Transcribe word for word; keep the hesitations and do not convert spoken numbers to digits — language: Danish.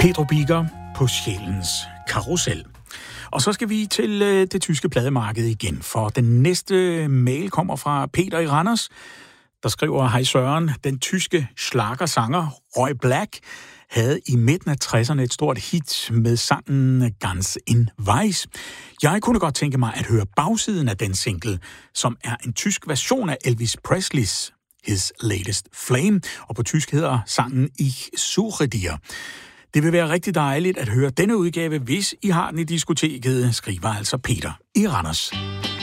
Pedro Biker på Sjælens Karusel. Og så skal vi til øh, det tyske plademarked igen, for den næste mail kommer fra Peter i Randers, der skriver: Hej Søren, den tyske schlagersanger Roy Black havde i midten af tresserne et stort hit med sangen Ganz in Weiß. Jeg kunne godt tænke mig at høre bagsiden af den single, som er en tysk version af Elvis Presleys His Latest Flame, og på tysk hedder sangen Ich suche dir. Det vil være rigtig dejligt at høre denne udgave, hvis I har den i diskoteket, skriver altså Peter i Randers.